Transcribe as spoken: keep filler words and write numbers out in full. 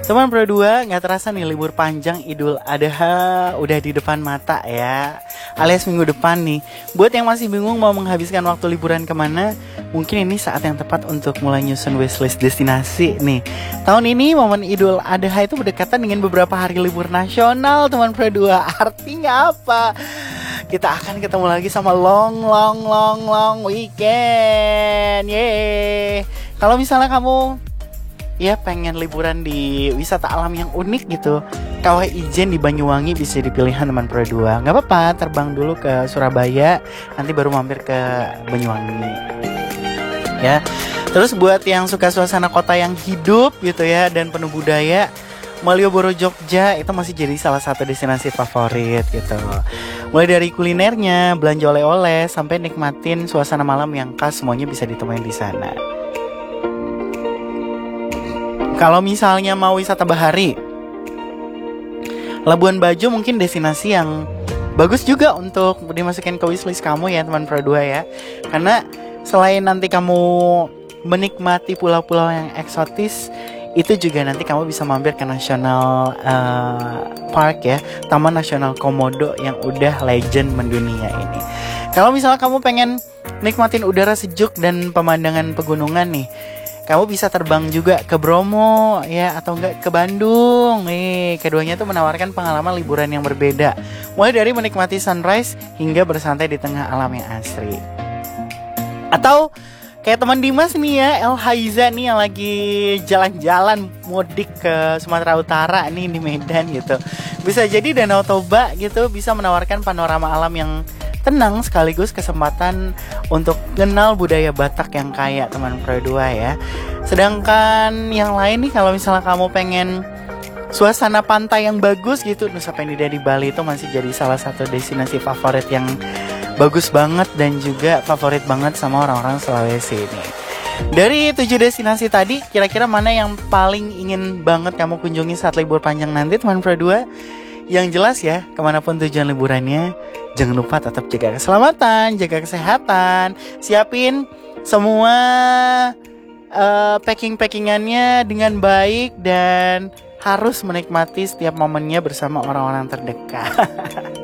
Teman Pro dua, nggak terasa nih libur panjang Idul Adha udah di depan mata ya, alias minggu depan nih. Buat yang masih bingung mau menghabiskan waktu liburan kemana, mungkin ini saat yang tepat untuk mulai nyusun wishlist destinasi nih. Tahun ini momen Idul Adha itu berdekatan dengan beberapa hari libur nasional teman Pro dua. Artinya apa? Kita akan ketemu lagi sama long long long long weekend. Yeay. Kalau misalnya kamu ya pengen liburan di wisata alam yang unik gitu, Kawah Ijen di Banyuwangi bisa dipilihan teman Pro dua. Gak apa-apa, terbang dulu ke Surabaya, nanti baru mampir ke Banyuwangi ya. Terus buat yang suka suasana kota yang hidup gitu ya dan penuh budaya, Malioboro Jogja itu masih jadi salah satu destinasi favorit gitu. Mulai dari kulinernya, belanja oleh-oleh, sampai nikmatin suasana malam yang khas, semuanya bisa ditemuin di sana. Kalau misalnya mau wisata bahari, Labuan Bajo mungkin destinasi yang bagus juga untuk dimasukin ke wishlist kamu ya teman Pro dua ya. Karena selain nanti kamu menikmati pulau-pulau yang eksotis, itu juga nanti kamu bisa mampir ke National uh, Park ya, Taman Nasional Komodo yang udah legend mendunia ini. Kalau misalnya kamu pengen nikmatin udara sejuk dan pemandangan pegunungan nih, kamu bisa terbang juga ke Bromo ya, atau enggak ke Bandung. Nih, keduanya tuh menawarkan pengalaman liburan yang berbeda, mulai dari menikmati sunrise hingga bersantai di tengah alam yang asri. Atau kayak teman Dimas nih ya, El Haiza nih yang lagi jalan-jalan mudik ke Sumatera Utara nih di Medan gitu. Bisa jadi Danau Toba gitu bisa menawarkan panorama alam yang tenang sekaligus kesempatan untuk kenal budaya Batak yang kaya teman Pro dua ya. Sedangkan yang lain nih, kalau misalnya kamu pengen suasana pantai yang bagus gitu, Nusa Penida di Bali itu masih jadi salah satu destinasi favorit yang bagus banget dan juga favorit banget sama orang-orang Sulawesi ini. Dari tujuh destinasi tadi, kira-kira mana yang paling ingin banget kamu kunjungi saat libur panjang nanti teman Pro dua? Yang jelas ya, kemanapun tujuan liburannya, jangan lupa tetap jaga keselamatan, jaga kesehatan, siapin semua uh, packing-packingannya dengan baik dan harus menikmati setiap momennya bersama orang-orang terdekat.